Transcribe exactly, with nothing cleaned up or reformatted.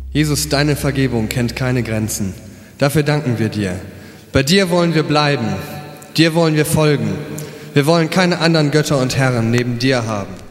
Jesus, deine Vergebung kennt keine Grenzen. Dafür danken wir dir. Bei dir wollen wir bleiben. Dir wollen wir folgen. Wir wollen keine anderen Götter und Herren neben dir haben.